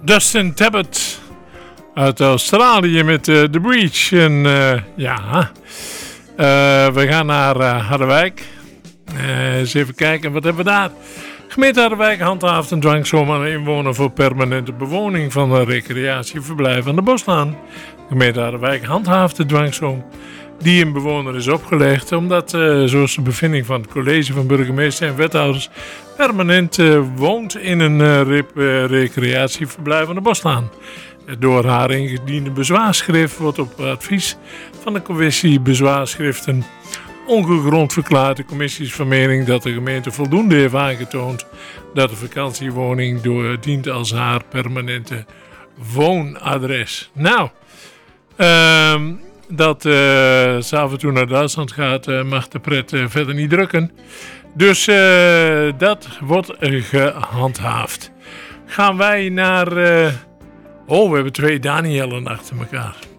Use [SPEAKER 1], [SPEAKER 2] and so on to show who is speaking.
[SPEAKER 1] Dustin Tabbert uit Australië met The Breach. En we gaan naar Harderwijk. Eens even kijken, wat hebben we daar? Gemeente Harderwijk handhaaft een dwangsom aan een inwoner voor permanente bewoning van een recreatieverblijf aan de Boslaan. Gemeente Harderwijk handhaaft de dwangsom die een bewoner is opgelegd, omdat, zoals de bevinding van het college van burgemeester en wethouders, permanent woont in een recreatieverblijf aan de Boslaan. Het door haar ingediende bezwaarschrift wordt op advies van de commissie bezwaarschriften ongegrond verklaard. De commissie is van mening dat de gemeente voldoende heeft aangetoond dat de vakantiewoning dient als haar permanente woonadres. Nou, dat ze af en toe naar Duitsland gaat, mag de pret verder niet drukken. Dus dat wordt gehandhaafd. Gaan wij naar... we hebben 2 Daniellen achter elkaar.